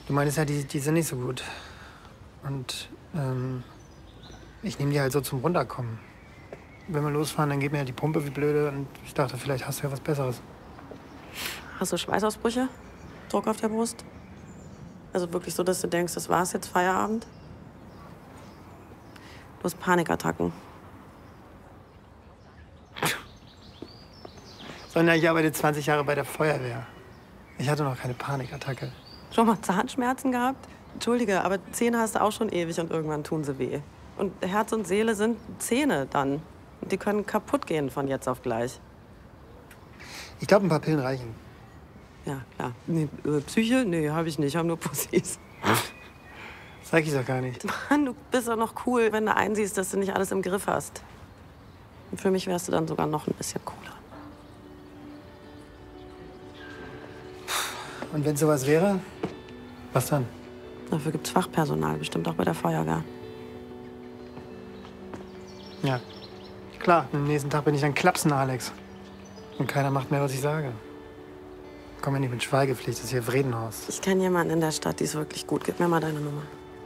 Du meinst ja, die sind nicht so gut. Und ich nehme die halt so zum Runterkommen. Wenn wir losfahren, dann geht mir ja die Pumpe wie blöde. Und ich dachte, vielleicht hast du ja was Besseres. Hast du Schweißausbrüche? Druck auf der Brust? Also wirklich so, dass du denkst, das war's jetzt, Feierabend? Du hast Panikattacken. Sonja, ich arbeite 20 Jahre bei der Feuerwehr. Ich hatte noch keine Panikattacke. Schon mal Zahnschmerzen gehabt? Entschuldige, aber Zähne hast du auch schon ewig und irgendwann tun sie weh. Und Herz und Seele sind Zähne dann. Und die können kaputt gehen von jetzt auf gleich. Ich glaube, ein paar Pillen reichen. Ja, klar. Nee, Psyche? Nee, habe ich nicht. Ich habe nur Pussys. Sag ich doch gar nicht. Mann, du bist doch noch cool, wenn du einsiehst, dass du nicht alles im Griff hast. Und für mich wärst du dann sogar noch ein bisschen cooler. Und wenn sowas wäre, was dann? Dafür gibt's Fachpersonal, bestimmt auch bei der Feuerwehr. Ja, klar. Am nächsten Tag bin ich dann Klapsen, Alex. Und keiner macht mehr, was ich sage. Komm ja nicht mit Schweigepflicht, das ist hier Vredenhorst. Ich kenne jemanden in der Stadt, die ist wirklich gut. Gib mir mal deine Nummer.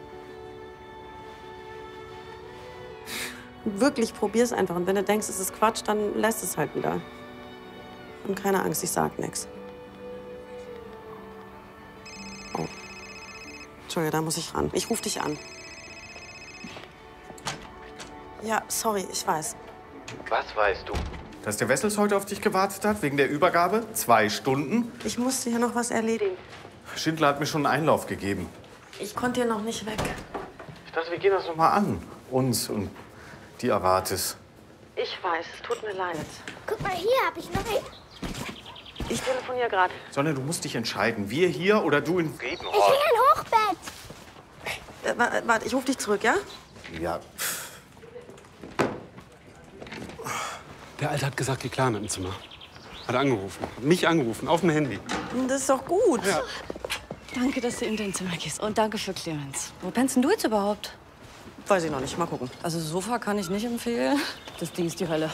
Wirklich, probier's einfach. Und wenn du denkst, es ist Quatsch, dann lässt es halt wieder. Und keine Angst, ich sag nix. Oh. Entschuldige, da muss ich ran. Ich ruf dich an. Ja, sorry, ich weiß. Was weißt du? Dass der Wessels heute auf dich gewartet hat, wegen der Übergabe? 2 Stunden? Ich musste hier noch was erledigen. Schindler hat mir schon einen Einlauf gegeben. Ich konnte hier noch nicht weg. Ich dachte, wir gehen das noch mal an. Uns und die Aratis. Ich weiß, es tut mir leid. Guck mal, hier habe ich noch einen. Ich telefoniere gerade. Sonja, du musst dich entscheiden. Wir hier oder du in Ich will Vredenhorst. ein Hochbett. Warte, ich rufe dich zurück, ja? Ja. Der Alte hat gesagt, die Clan im Zimmer. Hat angerufen. Hat mich angerufen, auf dem Handy. Das ist doch gut. Ja. Danke, dass du in dein Zimmer gehst. Und danke für Clemens. Wo pennst denn du jetzt überhaupt? Weiß ich noch nicht. Mal gucken. Also Sofa kann ich nicht empfehlen. Das Ding ist die Hölle.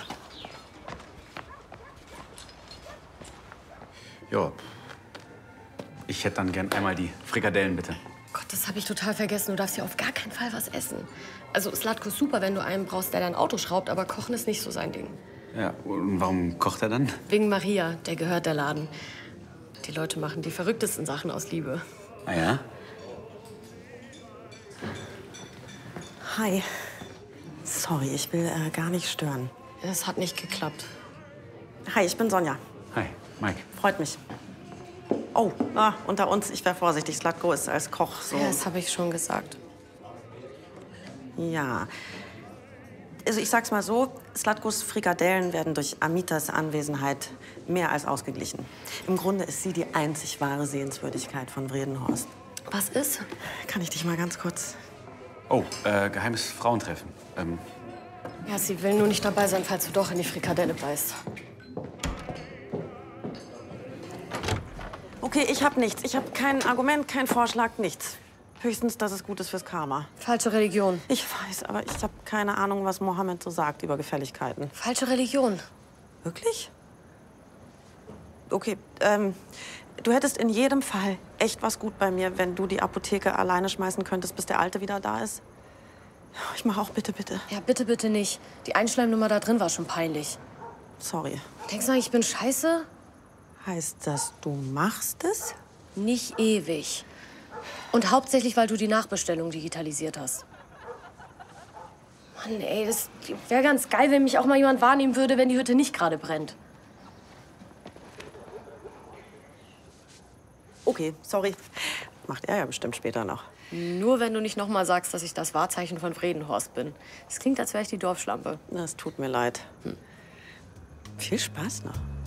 Ja. Ich hätte dann gern einmal die Frikadellen, bitte. Gott, das habe ich total vergessen. Du darfst hier auf gar keinen Fall was essen. Also Slatko ist super, wenn du einen brauchst, der dein Auto schraubt, aber Kochen ist nicht so sein Ding. Ja, und warum kocht er dann? Wegen Maria, der gehört der Laden. Die Leute machen die verrücktesten Sachen aus Liebe. Ah ja? Hi. Sorry, ich will gar nicht stören. Es hat nicht geklappt. Hi, ich bin Sonja. Hi, Mike. Freut mich. Oh, unter uns, ich wäre vorsichtig. Slatko ist als Koch so. Ja, das habe ich schon gesagt. Ja. Also ich sag's mal so, Slatkos Frikadellen werden durch Amitas Anwesenheit mehr als ausgeglichen. Im Grunde ist sie die einzig wahre Sehenswürdigkeit von Vredenhorst. Was ist? Kann ich dich mal ganz kurz... Oh, geheimes Frauentreffen. Ja, sie will nur nicht dabei sein, falls du doch in die Frikadelle beißt. Okay, ich hab nichts. Ich hab kein Argument, kein Vorschlag, nichts. Höchstens, dass es gut ist fürs Karma. Falsche Religion. Ich weiß, aber ich habe keine Ahnung, was Mohammed so sagt über Gefälligkeiten. Falsche Religion. Wirklich? Okay, du hättest in jedem Fall echt was gut bei mir, wenn du die Apotheke alleine schmeißen könntest, bis der Alte wieder da ist. Ich mach auch bitte, bitte. Ja, bitte, bitte nicht. Die Einschleimnummer da drin war schon peinlich. Sorry. Denkst du eigentlich, ich bin scheiße? Heißt das, du machst es? Nicht ewig. Und hauptsächlich, weil du die Nachbestellung digitalisiert hast. Mann, ey, das wäre ganz geil, wenn mich auch mal jemand wahrnehmen würde, wenn die Hütte nicht gerade brennt. Okay, sorry. Macht er ja bestimmt später noch. Nur wenn du nicht noch mal sagst, dass ich das Wahrzeichen von Vredenhorst bin. Es klingt, als wäre ich die Dorfschlampe. Das tut mir leid. Viel Spaß noch.